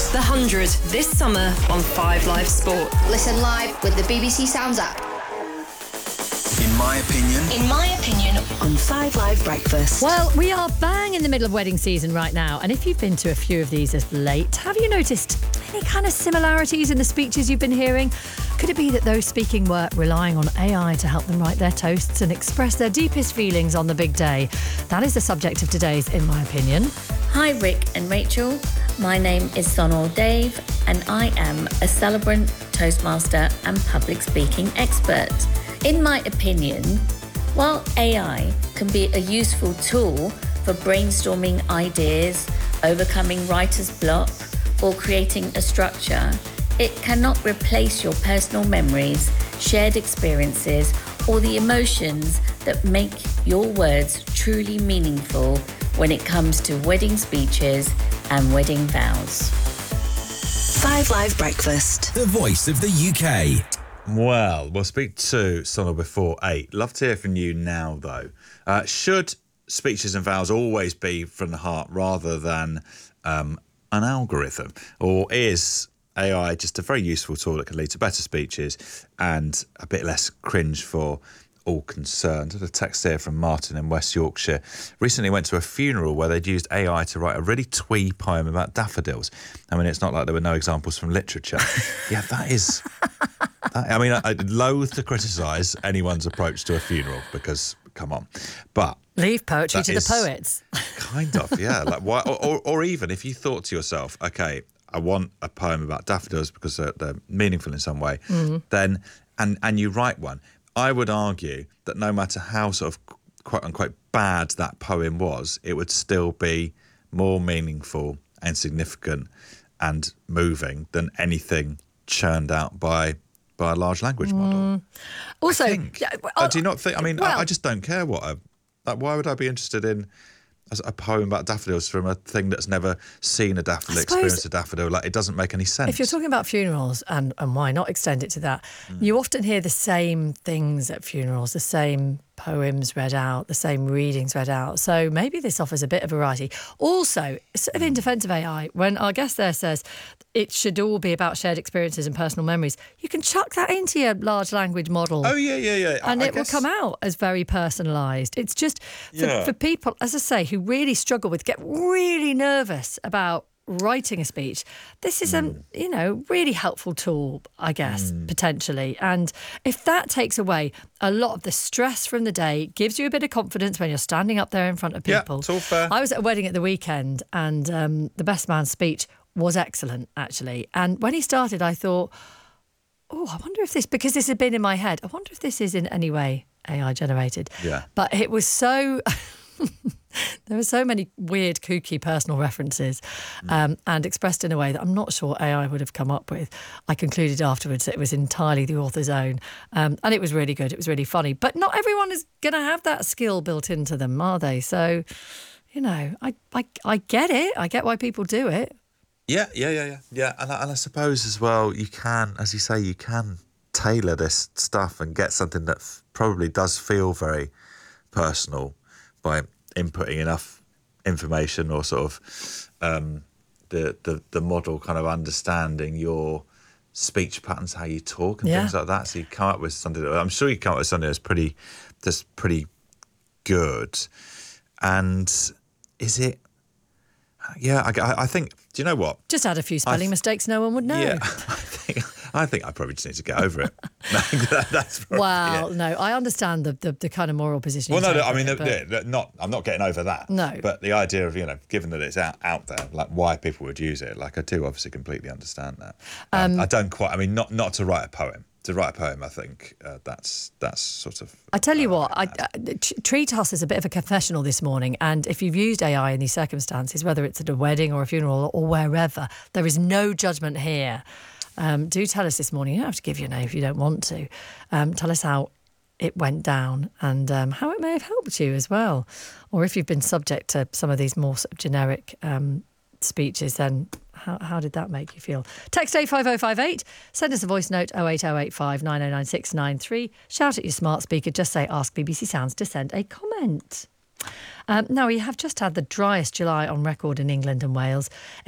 The 100 this summer on 5 Live Sport. Listen live with the BBC Sounds app. In my opinion, on 5 Live Breakfast. Well, we are bang in the middle of wedding season right now, and if you've been to a few of these as late, have you noticed any kind of similarities in the speeches you've been hearing? Could it be that those speaking were relying on AI to help them write their toasts and express their deepest feelings on the big day? That is the subject of today's In My Opinion. Hi Rick and Rachel, my name is Sonal Dave and I am a celebrant, Toastmaster and public speaking expert. In my opinion, while AI can be a useful tool for brainstorming ideas, overcoming writer's block or creating a structure, it cannot replace your personal memories, shared experiences or the emotions that make your words truly meaningful when it comes to wedding speeches and wedding vows. 5 Live Breakfast. the voice of the UK. Well, we'll speak to Sonal before 8. Love to hear from you now, though. Should speeches and vows always be from the heart rather than an algorithm? Or is AI just a very useful tool that can lead to better speeches and a bit less cringe for all concerned? A text here from Martin in West Yorkshire. Recently went to a funeral where they'd used AI to write a really twee poem about daffodils. I mean, it's not like there were no examples from literature. Yeah, that is... I mean, I loathe to criticise anyone's approach to a funeral because, come on. But... Leave poetry to the poets. Kind of, yeah. Like, why? Or even if you thought to yourself, OK, I want a poem about daffodils because they're meaningful in some way, then and you write one, I would argue that no matter how sort of quote-unquote bad that poem was, it would still be more meaningful and significant and moving than anything churned out by a large language model. Also, do you not think? I mean, I just don't care what why would I be interested in a poem about daffodils from a thing that's never seen a daffodil, experienced a daffodil? Like, it doesn't make any sense. If you're talking about funerals, and why not extend it to that, you often hear the same things at funerals, the same poems read out, the same readings read out. So maybe this offers a bit of variety. Also, sort of in defence of AI, when our guest there says it should all be about shared experiences and personal memories, you can chuck that into your large language model. Oh, yeah. And it will come out as very personalised. It's just for people, as I say, who really struggle with, get really nervous about writing a speech, this is a really helpful tool, I guess, potentially. And if that takes away a lot of the stress from the day, gives you a bit of confidence when you're standing up there in front of people. Yeah, it's all fair. I was at a wedding at the weekend and the best man's speech was excellent, actually. And when he started, I thought, I wonder if this, because this had been in my head, I wonder if this is in any way AI generated. Yeah. But it was so... There were so many weird, kooky personal references and expressed in a way that I'm not sure AI would have come up with. I concluded afterwards that it was entirely the author's own. And it was really good. It was really funny. But not everyone is going to have that skill built into them, are they? So, I get it. I get why people do it. Yeah. And I suppose as well, you can, as you say, you can tailor this stuff and get something that probably does feel very personal by inputting enough information or sort of the model kind of understanding your speech patterns, how you talk and things like that. So you come up with something I'm sure you come up with something that's pretty good. And is it? Yeah, I think. Do you know what? Just add a few spelling mistakes, no one would know. Yeah, I think I probably just need to get over it. That's probably no, I understand the kind of moral position. Well, no, I mean, I'm not getting over that. No, but the idea of given that it's out there, like why people would use it, like I do obviously completely understand that. I don't quite. I mean, not to write a poem. To write a poem, I think that's sort of... I tell you what, treat us as a bit of a confessional this morning, and if you've used AI in these circumstances, whether it's at a wedding or a funeral or wherever, there is no judgment here. Do tell us this morning. You don't have to give your name if you don't want to. Tell us how it went down and how it may have helped you as well. Or if you've been subject to some of these more sort of generic speeches, then how did that make you feel? Text 85058, send us a voice note 08085 909693. Shout at your smart speaker, just say ask BBC Sounds to send a comment. Now, we have just had the driest July on record in England and Wales.